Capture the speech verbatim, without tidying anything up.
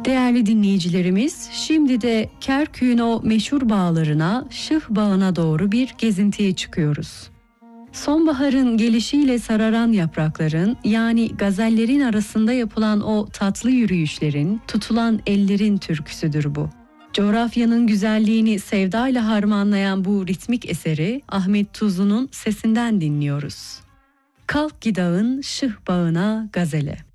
Değerli dinleyicilerimiz, şimdi de Kerkük'ün o meşhur bağlarına, Şıh Bağı'na doğru bir gezintiye çıkıyoruz. Sonbaharın gelişiyle sararan yaprakların, yani gazellerin arasında yapılan o tatlı yürüyüşlerin, tutulan ellerin türküsüdür bu. Coğrafyanın güzelliğini sevdayla harmanlayan bu ritmik eseri Ahmet Tuzlu'nun sesinden dinliyoruz. Kalk gidağın Şıh Bağı'na gazele.